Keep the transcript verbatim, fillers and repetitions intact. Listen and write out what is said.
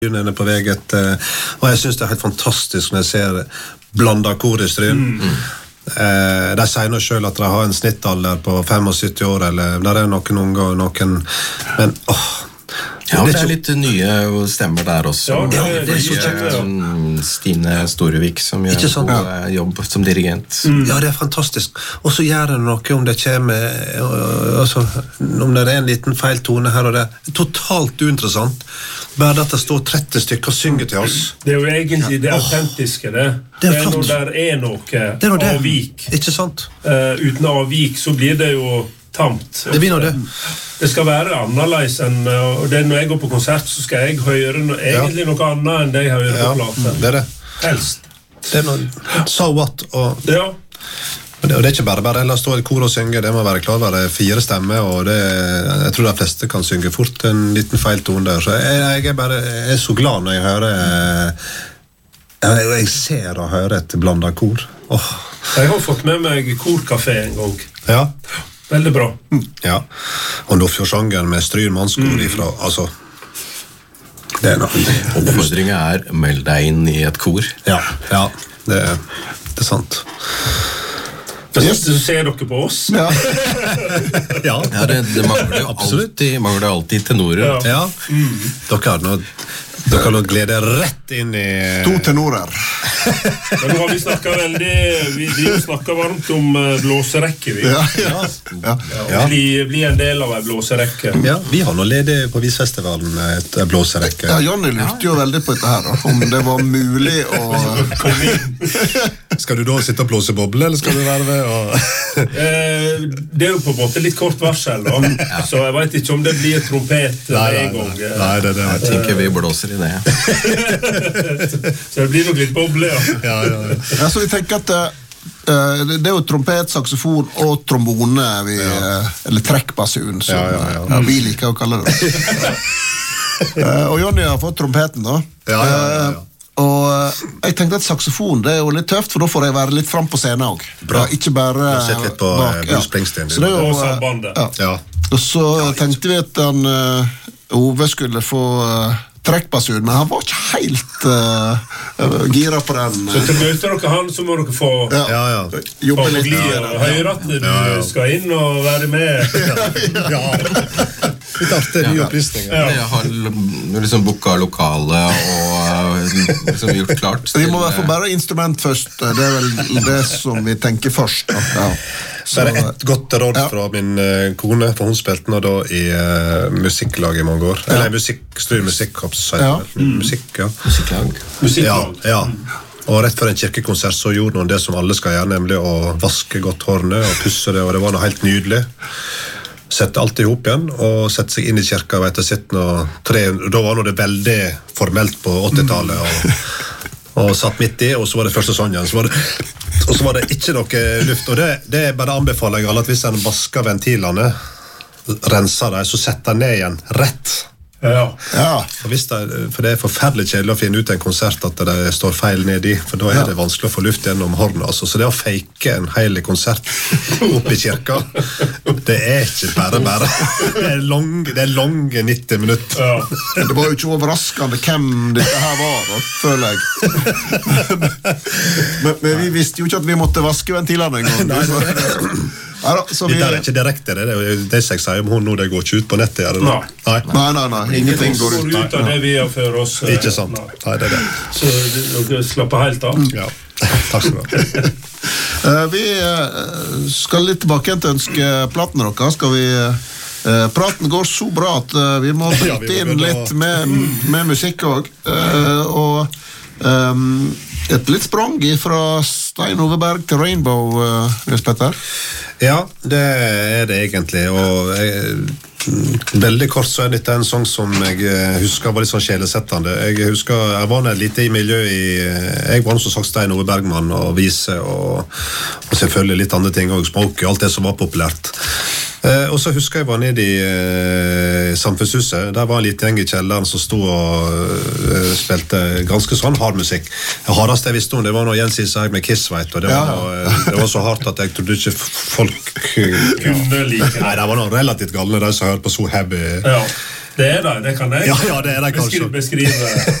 Stryn på veget, og jeg synes det er helt fantastisk når jeg ser blanda kor i Stryn. Mm. Eh, de sier nå selv at de har en snittalder på syttifem år, eller der er noen unge og noen, men åh, ja, det er litt nye stemmer der også. Ja, det er, det er så kjekt. Stine Storevik som gjør en god ja. jobb som dirigent. Mm. Ja, det er fantastisk. Og så gjør det noe om det kommer, altså, om det er en liten feil tone her og der. Totalt uinteressant. Bare at det står tretti stykker og synger til oss. Det er jo egentlig det autentiske, det. Det er, det er når der er noe det er det. avvik. Ikke sant? Uh, uten avvik så blir det jo tamt. Det blir nå det. Det skal være annerledes enn, og det, når jeg går på konsert så skal jeg høre no, egentlig ja. noe annet enn det jeg hører ja. på plate. Det er det. Helst. Det er noe, so what? Og, ja. og, det, og det er ikke bare bare å stå i kor og synge, det må være klar over det er fire stemmer, og det, jeg tror de fleste kan synge fort en liten feil tone der, så jeg, jeg, er, bare, jeg er så glad når jeg hører jeg, jeg ser og hører et blandet kor. Oh. Jeg har fått med meg korkafé en gang. Ja. Veldig bra. Ja, og Nordfjordsangen med Stryn mannskor mm. ifra, altså, det er noe. Oppfordringen er, meld deg inn i et kor. Ja, ja, det, det er sant. Det yes. ser dere på oss. Ja, ja. ja det, det mangler jo alltid, mangler alltid tenorer. Ja, ja. Mm. Dere har noe dere kan glede rett inn i to tenorer. Men nå har vi snakket veldig vi, vi snakker varmt om blåserekke vi. Ja, ja. ja. ja. Bli, bli en del av en blåserekke. Ja, vi har nå ledig på Visfestivalen et blåserekke. Ja, Johnny lurte jo veldig på dette her da, om det var mulig å komme inn. Skal du da sitte og blåse boble, eller skal du være med og eh, det er jo på en måte litt kort varsel da, ja. så jeg vet ikke om det blir trompet nei, en gang. Nei, nei, det, det jeg tenker vi blåser i det. Så det blir nok litt boble, ja. Ja, ja, ja. Ja, så vi tenker at uh, det er jo trompet, saksofon og trombone, vi, ja. uh, eller trekkbasun, som ja, ja, ja. Uh, vi liker å kalle det. uh, og Johnny har fått trompeten da. Ja, ja, ja, ja. Og uh, jeg tenkte at saksofon, det er jo litt tøft, for da får jeg være litt frem på scenen også. Bra. Ja, ikke bare uh, sett litt på bak, Bruce Springsteen. Ja. Så det er jo, og sambandet. Ja. Ja. Og så ja, tenkte vi at han, uh, Ove skulle få... Uh, trekkbasun, men han var ikke helt uh, gira på den. Så til møter dere han, så må dere få ja, ja, ja. jobbe litt gli, og høre at du ja, ja. skal inn og være med. Ja, ja. Litt artig nye opplysninger. Ja. Jeg har liksom boket lokale og liksom gjort klart. Vi må i hvert fall bare instrument først. Det er vel det som vi tenker først. Ja. Så det er et godt råd fra min uh, kone, for hun spilte nå da i uh, musikklag i mange år. Ja. Eller musikk, Stryn musikkorps, ja. musikk, ja. Musikklag. Musikklag. Ja, ja. Og rett før en kirkekonsert så gjorde noen det som alle skal gjøre, nemlig å vaske godt hårene og pusse det, og det var noe helt nydelig. Sette alt ihop igjen, og sette seg inn i kirka, og etter sitt noe tre, da var det veldig formelt på åttitallet, og, og satt midt i, og så var det første sangen, så var det og så var det ikke noe luft, og det, det bare anbefaler jeg alle at hvis en vasker ventilene, renser dem, så setter ned igjen rett. Ja. Ja. For, hvis det, for det er forferdelig kjedelig å finne ut en konsert at det står feil ned i, for da er det vanskelig å få luft gjennom hornet, altså. Så det å fake en hel konsert opp i kirka, det er ikke bare bare. Det er lange, det er lange nitti minutter. Ja. Det var jo ikke overraskende hvem dette her var, da, føler jeg. men, men vi visste jo ikke at vi måtte vaske ventilene en gang. Nei, nei. Ja, da, så vi... Det er ikke direkte, det er jo det jeg sier om hun nå, det går ikke ut på nettet. Er det nei. Nei. nei, nei, nei, ingenting går ut. ut av det vi har for oss. Ikke sant, nei, nei det er det. Så dere slapper helt av. Ja, takk skal du ha. Vi skal litt tilbake til ønskeplaten deres, skal vi... Praten går så bra at vi må bryte inn litt med, med musikk også. Og um, et litt sprang fra Stein Ove Berg til Rainbow, Nils Petter. Ja, det er det egentlig, og jeg, veldig kort så er dette en sang som jeg husker var litt sånn sjelesettende. Jeg husker, jeg var ned litt i miljø i, jeg var som sagt Stein Ove Bergman og Vise, og, og selvfølgelig litt andre ting, og Smoke, alt det som var populært. Eh, og så husker jeg var nede i eh, Samfunnshuset. Der var en liten gjeng i kjelleren som stod og eh, spilte ganske sånn hard musikk. Det hardeste jeg visste om det var når Jens Ishaug med Kiss, vet, og det var, ja. noe, det var så hardt at jeg trodde ikke folk kunne like det. Nei, det var noe relativt galne de som hørte på så heavy. Ja. Det er det, det kan jeg Ja, ja, det er det beskri- kanskje. beskrive.